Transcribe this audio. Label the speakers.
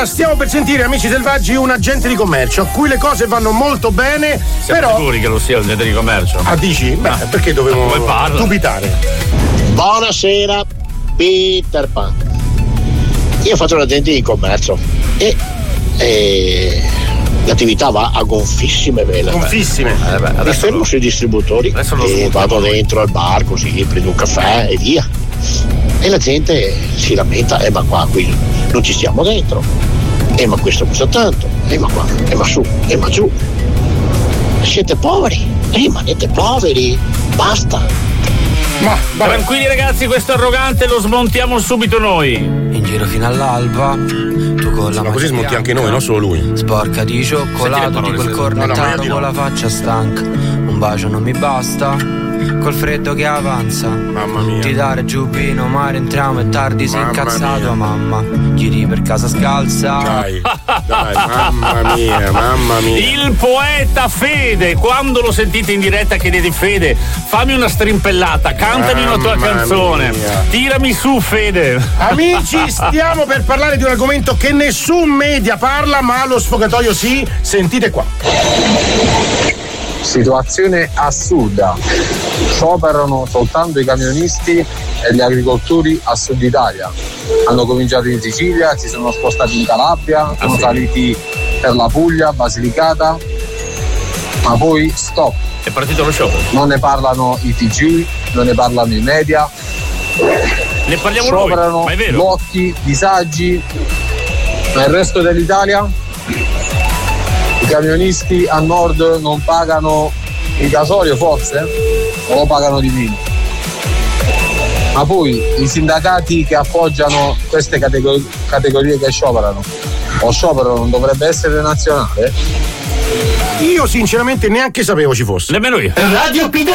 Speaker 1: Stiamo per sentire, amici selvaggi, un agente di commercio a cui le cose vanno molto bene.
Speaker 2: Siamo
Speaker 1: però
Speaker 2: sicuri che lo sia un agente di commercio?
Speaker 1: Ah, dici? Beh, perché dovevo dubitare?
Speaker 3: Buonasera, Peter Pan. Io faccio l'agente di commercio e l'attività va a gonfissime vele.
Speaker 1: Gonfissime.
Speaker 3: Mi fermo sui distributori e vado dentro al bar, così prendo un caffè e via. E la gente si lamenta, ma qua qui non ci stiamo dentro, ma questo costa tanto, ma qua, ma su, ma giù. Siete poveri, rimanete poveri, basta.
Speaker 2: Ma tranquilli ragazzi, questo arrogante lo smontiamo subito noi.
Speaker 4: In giro fino all'alba, tu con la
Speaker 1: ma così smonti anche noi, non solo lui.
Speaker 4: Sporca di cioccolato, di quel cornettato con la faccia stanca. Un bacio non mi basta, col freddo che avanza.
Speaker 1: Mamma mia.
Speaker 4: Ti dare giubbino, ma rientriamo e tardi sei incazzato. Mamma, giri per casa scalza.
Speaker 1: Dai, mamma mia.
Speaker 2: Il poeta Fede, quando lo sentite in diretta chiedete: Fede, fammi una strimpellata, cantami una tua canzone, tirami su Fede.
Speaker 1: Amici, stiamo per parlare di un argomento che nessun media parla, ma lo sfogatoio sì. Sentite qua.
Speaker 5: Situazione assurda. Scioperano soltanto i camionisti e gli agricoltori a Sud Italia. Hanno cominciato in Sicilia, si sono spostati in Calabria, sono saliti per la Puglia, Basilicata, ma poi stop.
Speaker 2: È partito lo sciopero.
Speaker 5: Non ne parlano i TG, non ne parlano i media.
Speaker 2: Ne parliamo
Speaker 5: scioperano
Speaker 2: noi, ma è vero.
Speaker 5: blocchi, disagi. Ma il resto dell'Italia? I camionisti a nord non pagano il gasolio forse? O lo pagano di meno? Ma poi i sindacati che appoggiano queste categorie che scioperano, lo sciopero non dovrebbe essere nazionale?
Speaker 1: Io sinceramente neanche sapevo ci fosse.
Speaker 2: Nemmeno io.
Speaker 6: Radio